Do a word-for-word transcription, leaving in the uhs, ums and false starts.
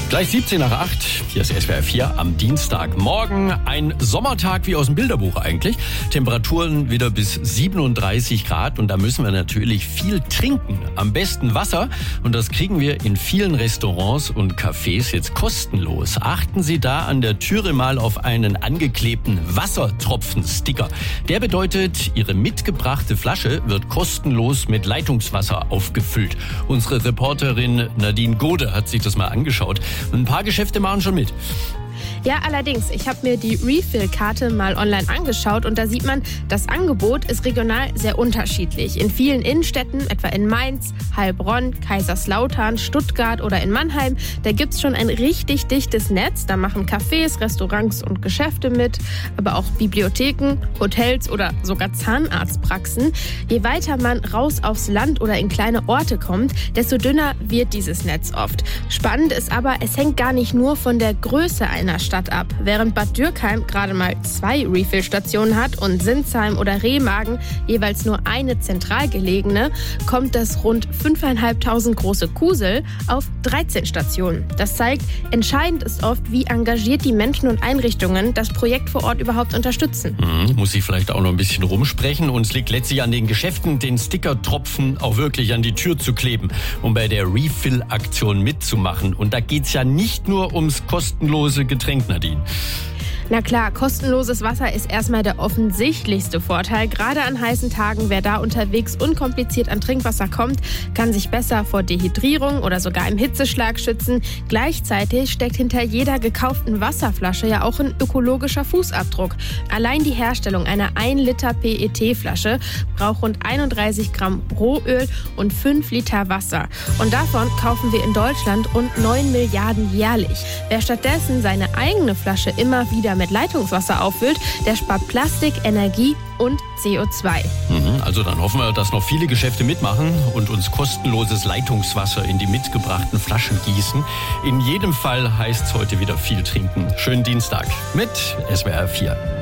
Gleich siebzehn nach acht, hier ist S W R vier am Dienstagmorgen. Ein Sommertag wie aus dem Bilderbuch eigentlich. Temperaturen wieder bis siebenunddreißig Grad und da müssen wir natürlich viel trinken. Am besten Wasser und das kriegen wir in vielen Restaurants und Cafés jetzt kostenlos. Achten Sie da an der Türe mal auf einen angeklebten Wassertropfen-Sticker. Der bedeutet, Ihre mitgebrachte Flasche wird kostenlos mit Leitungswasser aufgefüllt. Unsere Reporterin Nadine Gode hat sich das mal angeschaut. Ein paar Geschäfte machen schon mit. Ja, allerdings. Ich habe mir die Refill-Karte mal online angeschaut und da sieht man, das Angebot ist regional sehr unterschiedlich. In vielen Innenstädten, etwa in Mainz, Heilbronn, Kaiserslautern, Stuttgart oder in Mannheim, da gibt's schon ein richtig dichtes Netz. Da machen Cafés, Restaurants und Geschäfte mit, aber auch Bibliotheken, Hotels oder sogar Zahnarztpraxen. Je weiter man raus aufs Land oder in kleine Orte kommt, desto dünner wird dieses Netz oft. Spannend ist aber, es hängt gar nicht nur von der Größe einer Stadt ab. Während Bad Dürkheim gerade mal zwei Refill-Stationen hat und Sinsheim oder Remagen jeweils nur eine zentral gelegene, kommt das rund fünftausendfünfhundert große Kusel auf dreizehn Stationen. Das zeigt, entscheidend ist oft, wie engagiert die Menschen und Einrichtungen das Projekt vor Ort überhaupt unterstützen. Mhm, muss ich vielleicht auch noch ein bisschen rumsprechen. Und es liegt letztlich an den Geschäften, den Stickertropfen auch wirklich an die Tür zu kleben, um bei der Refill-Aktion mitzumachen. Und da geht's ja nicht nur ums kostenlose Getränk, Nadine. Na klar, kostenloses Wasser ist erstmal der offensichtlichste Vorteil. Gerade an heißen Tagen, wer da unterwegs unkompliziert an Trinkwasser kommt, kann sich besser vor Dehydrierung oder sogar einem Hitzeschlag schützen. Gleichzeitig steckt hinter jeder gekauften Wasserflasche ja auch ein ökologischer Fußabdruck. Allein die Herstellung einer ein Liter P E T-Flasche braucht rund einunddreißig Gramm Rohöl und fünf Liter Wasser. Und davon kaufen wir in Deutschland rund neun Milliarden jährlich. Wer stattdessen seine eigene Flasche immer wieder mit Leitungswasser auffüllt, der spart Plastik, Energie und C O zwei. Mhm, also dann hoffen wir, dass noch viele Geschäfte mitmachen und uns kostenloses Leitungswasser in die mitgebrachten Flaschen gießen. In jedem Fall heißt es heute wieder viel trinken. Schönen Dienstag mit S W R vier.